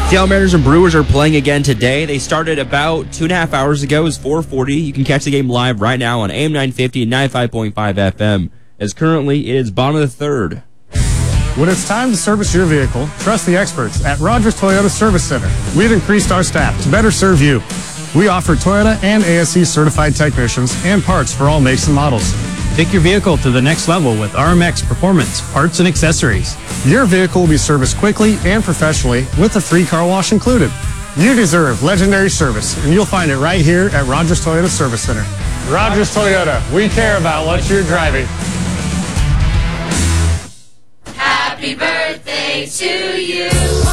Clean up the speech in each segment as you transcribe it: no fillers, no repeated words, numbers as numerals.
Seattle Mariners and Brewers are playing again today. They started about 2.5 hours ago. It's 4:40. You can catch the game live right now on AM 950 and 95.5 FM. As currently, it is bottom of the third. When it's time to service your vehicle, trust the experts at Rogers Toyota Service Center. We've increased our staff to better serve you. We offer Toyota and ASE certified technicians and parts for all makes and models. Take your vehicle to the next level with RMX Performance Parts and Accessories. Your vehicle will be serviced quickly and professionally with a free car wash included. You deserve legendary service, and you'll find it right here at Rogers Toyota Service Center. Rogers Toyota, we care about what you're driving. Happy birthday to you.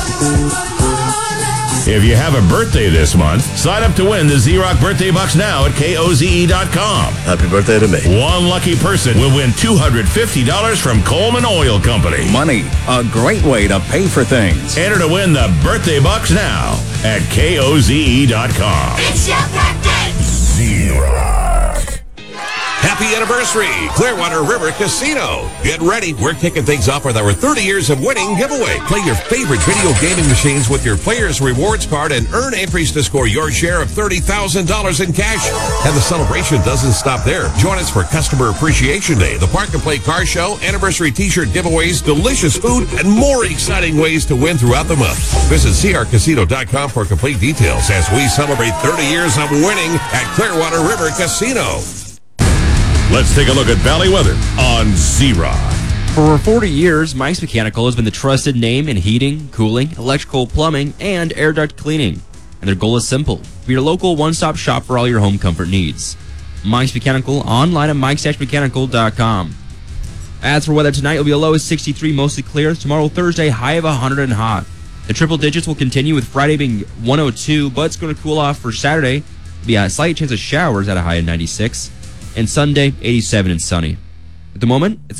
If you have a birthday this month, sign up to win the Z-Rock Birthday Bucks now at KOZE.com. Happy birthday to me. One lucky person will win $250 from Coleman Oil Company. Money, a great way to pay for things. Enter to win the Birthday Bucks now at KOZE.com. It's your birthday. Z-Rock. Happy anniversary, Clearwater River Casino. Get ready. We're kicking things off with our 30 years of winning giveaway. Play your favorite video gaming machines with your Players Rewards card and earn entries to score your share of $30,000 in cash. And the celebration doesn't stop there. Join us for Customer Appreciation Day, the Park and Play Car Show, anniversary t-shirt giveaways, delicious food, and more exciting ways to win throughout the month. Visit crcasino.com for complete details as we celebrate 30 years of winning at Clearwater River Casino. Let's take a look at Valley weather on Z-Rock. For over 40 years, Mike's Mechanical has been the trusted name in heating, cooling, electrical, plumbing, and air duct cleaning. And their goal is simple: be your local one-stop shop for all your home comfort needs. Mike's Mechanical, online at mikes-mechanical.com. As for weather tonight, it'll be a low of 63, mostly clear. Tomorrow, Thursday, high of 100 and hot. The triple digits will continue with Friday being 102, but it's going to cool off for Saturday. There'll be a slight chance of showers at a high of 96. And Sunday, 87 and sunny. At the moment, it's